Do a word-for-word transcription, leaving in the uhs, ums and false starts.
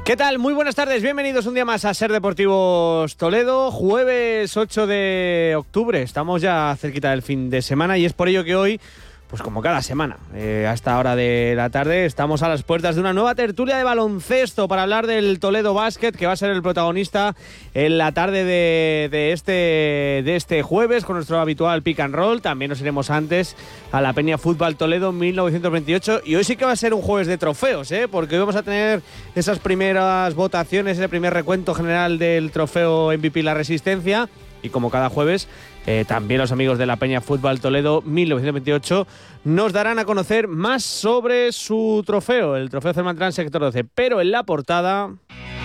¿Qué tal? Muy buenas tardes, bienvenidos un día más a Ser Deportivos Toledo, jueves ocho de octubre, estamos ya cerquita del fin de semana y es por ello que hoy, pues como cada semana, eh, a esta hora de la tarde, estamos a las puertas de una nueva tertulia de baloncesto para hablar del Toledo Basket, que va a ser el protagonista en la tarde de, de, este, de este jueves con nuestro habitual pick and roll. También nos iremos antes a la Peña Fútbol Toledo mil novecientos veintiocho y hoy sí que va a ser un jueves de trofeos, ¿eh? Porque hoy vamos a tener esas primeras votaciones, ese primer recuento general del trofeo M V P La Resistencia. Y como cada jueves, eh, también los amigos de la Peña Fútbol Toledo mil novecientos veintiocho nos darán a conocer más sobre su trofeo, el trofeo Cermantrans Sector doce. Pero en la portada...